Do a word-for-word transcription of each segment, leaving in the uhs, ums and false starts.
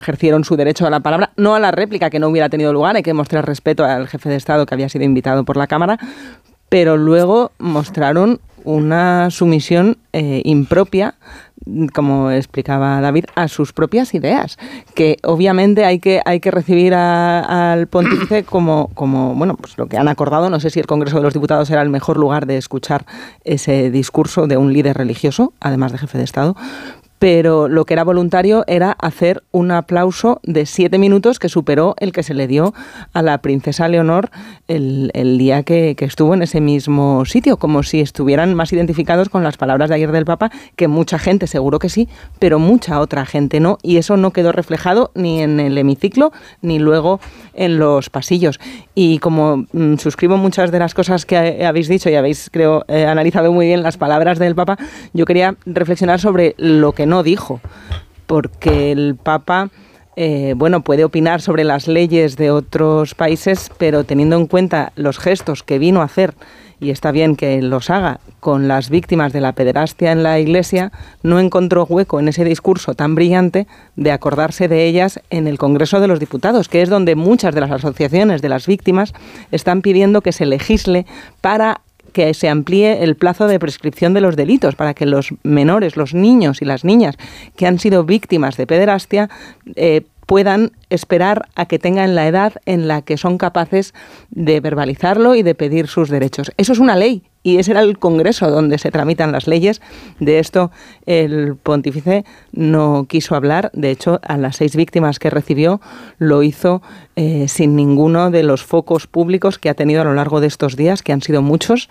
ejercieron su derecho a la palabra, no a la réplica, que no hubiera tenido lugar, hay que mostrar respeto al jefe de Estado que había sido invitado por la Cámara, pero luego mostraron una sumisión eh, impropia, como explicaba David, a sus propias ideas, que obviamente hay que hay que recibir a, al pontífice como, como bueno, pues lo que han acordado. No sé si el Congreso de los Diputados era el mejor lugar de escuchar ese discurso de un líder religioso, además de jefe de Estado, pero lo que era voluntario era hacer un aplauso de siete minutos que superó el que se le dio a la princesa Leonor el, el día que, que estuvo en ese mismo sitio, como si estuvieran más identificados con las palabras de ayer del Papa, que mucha gente seguro que sí, pero mucha otra gente no, y eso no quedó reflejado ni en el hemiciclo ni luego en los pasillos. Y como mmm, suscribo muchas de las cosas que ha, habéis dicho y habéis, creo, eh, analizado muy bien las palabras del Papa, yo quería reflexionar sobre lo que no dijo, porque el Papa eh, bueno, puede opinar sobre las leyes de otros países, pero teniendo en cuenta los gestos que vino a hacer, y está bien que los haga, con las víctimas de la pederastia en la Iglesia, no encontró hueco en ese discurso tan brillante de acordarse de ellas en el Congreso de los Diputados, que es donde muchas de las asociaciones de las víctimas están pidiendo que se legisle para que se amplíe el plazo de prescripción de los delitos, para que los menores, los niños y las niñas que han sido víctimas de pederastia eh, puedan esperar a que tengan la edad en la que son capaces de verbalizarlo y de pedir sus derechos. Eso es una ley, y ese era el Congreso donde se tramitan las leyes. De esto el pontífice no quiso hablar. De hecho, a las seis víctimas que recibió lo hizo eh, sin ninguno de los focos públicos que ha tenido a lo largo de estos días, que han sido muchos.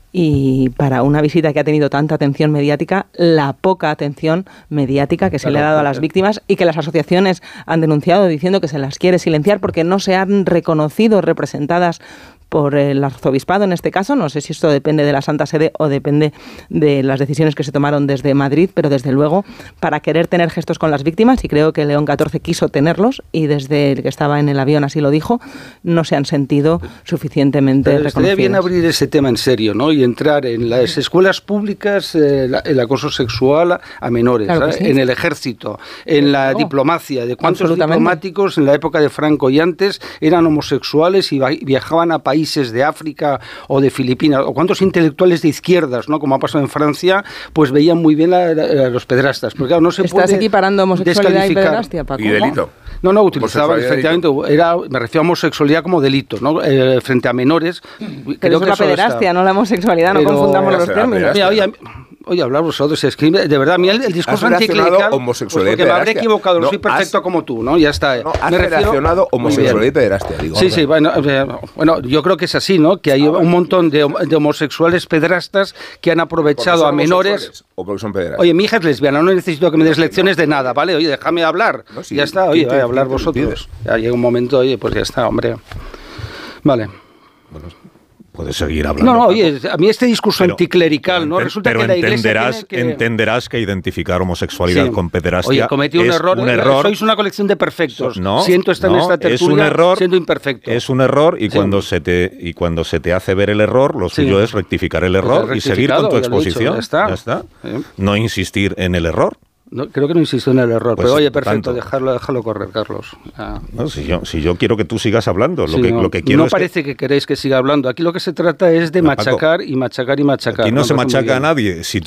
Y para una visita que ha tenido tanta atención mediática, la poca atención mediática que se le ha dado a las víctimas, y que las asociaciones han denunciado diciendo que se las quiere silenciar porque no se han reconocido representadas por el arzobispado en este caso. No sé si esto depende de la Santa Sede o depende de las decisiones que se tomaron desde Madrid, pero desde luego para querer tener gestos con las víctimas, y creo que León catorce quiso tenerlos, y desde el que estaba en el avión así lo dijo, no se han sentido suficientemente pero reconocidos. Estaría bien abrir ese tema en serio, ¿no? Y entrar en las escuelas públicas, eh, la, el acoso sexual a, a menores, claro sí. En el ejército, en la no, diplomacia, de cuántos diplomáticos en la época de Franco y antes eran homosexuales y viajaban a países de África o de Filipinas, o cuántos intelectuales de izquierdas, ¿no? Como ha pasado en Francia, pues veían muy bien a, a los pederastas. Porque claro, no se ¿Estás puede equiparando homosexualidad y pederastia, Paco? ¿Y delito? No, no, utilizaba, efectivamente, era, me refiero a homosexualidad como delito, ¿no? Eh, frente a menores. Pero creo eso que es la pederastia, está... no la homosexualidad, no Pero, confundamos los términos. Oye, oye, oye, hablar vosotros, es que de verdad, a mí el, el discurso anticlerical, pues porque me habré equivocado, no, no soy perfecto has, como tú, ¿no? Ya está. No, has me relacionado homosexualidad y pederastia, digo. Sí, sí, bueno, bueno, yo creo que es así, ¿no? Que hay ah, un montón de, de homosexuales pederastas que han aprovechado a menores. ¿O porque son pederastas? Oye, mi hija es lesbiana, no necesito que me des lecciones de nada, ¿vale? Oye, déjame hablar. No, sí, ya está, oye, voy a hablar vosotros. Ya llega un momento, oye, pues ya está, hombre. Vale. Bueno, puedes seguir hablando. No, no, oye, a mí este discurso pero, anticlerical, pero, ¿no? Resulta pero que la entenderás, Iglesia tiene que... entenderás que identificar homosexualidad sí. con pederastia Oye, cometí un es error. un error. Sois una colección de perfectos. No, Siento estar no, en esta tertulia es un error, siendo imperfecto. Es un error y, sí. cuando se te, y cuando se te hace ver el error, lo suyo sí. es rectificar el error pues y seguir con tu exposición. Ya está. Ya está. Sí. No insistir en el error. No, creo que no insisto en el error, pues pero oye, perfecto, tanto. dejarlo, déjalo correr, Carlos. Ah. No, si, yo, si yo quiero que tú sigas hablando, sí, lo, que, no, lo que quiero no es parece que... que queréis que siga hablando. Aquí lo que se trata es de no, machacar Paco, y machacar y machacar. Aquí no, no se machaca a nadie. Si